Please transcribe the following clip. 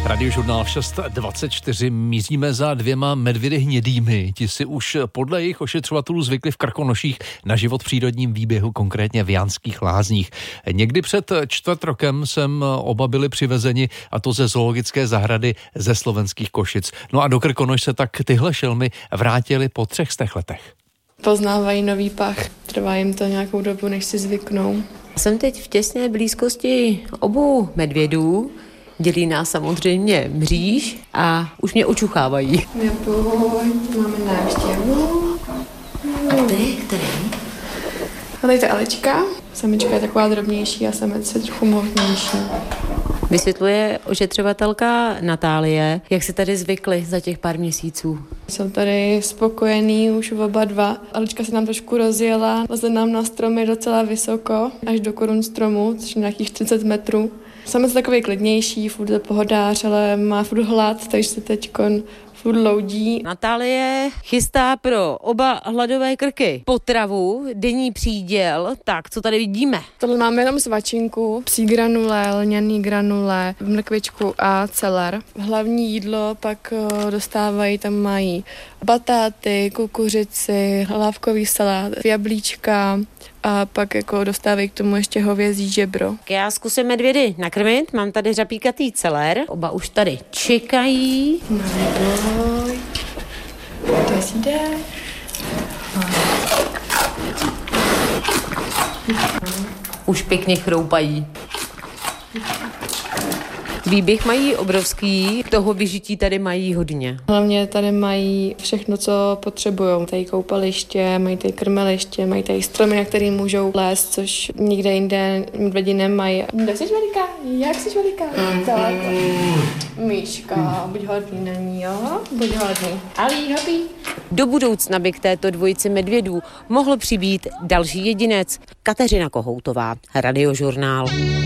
Radiožurnál 6.24 míříme za 2 medvědy hnědými. Ti si už podle jejich ošetřovatelů zvykli v Krkonoších na život v přírodním výběhu, konkrétně v Janských Lázních. Někdy před 4 rokem sem oba byli přivezeni, a to ze zoologické zahrady ze slovenských Košic. No a do Krkonoš se tak tyhle šelmy vrátili po 3 letech. Poznávají nový pach, trvá jim to nějakou dobu, než si zvyknou. Jsem teď v těsné blízkosti obou medvědů. Dělí nás samozřejmě mříž a už mě očuchávají. Neboj, máme návštěvu. A ty, který? Tady je Elička. Samička je taková drobnější a samec je trochu mohutnější. Vysvětluje ošetřovatelka Natálie, jak se tady zvykli za těch pár měsíců. Jsou tady spokojení už oba dva. Elička se nám trošku rozjela, leze nám na stromy docela vysoko, až do korun stromu, což je nějakých 30 metrů. Samec je takový klidnější, furt je pohodář, ale má furt hlad, takže se teďkon furt loudí. Natálie chystá pro oba hladové krky potravu, denní příděl. Tak, co tady vidíme? Tohle máme jenom svačinku, psí granule, lňaný granule, mrkvičku a celer. Hlavní jídlo pak dostávají, tam mají batáty, kukuřici, hlávkový salát, jablíčka a pak jako dostávají k tomu ještě hovězí žebro. Já zkusím medvědy nakrmit, mám tady řapíkatý celer, oba už tady čekají. Neboj, to si jde. Už pěkně chroupají. Výběh mají obrovský, toho vyžití tady mají hodně. Hlavně tady mají všechno, co potřebují. Tady koupaliště, mají tady krmeliště, mají tady stromy, na který můžou lézt, což nikde jinde medvědi nemají. Jak jsi veliká? Jak jsi veliká? Tak. Míška, buď hodný na ní, jo? Buď hodný. Ali, happy. Do budoucna by k této dvojici medvědů mohl přibýt další jedinec. Kateřina Kohoutová, Radiožurnál.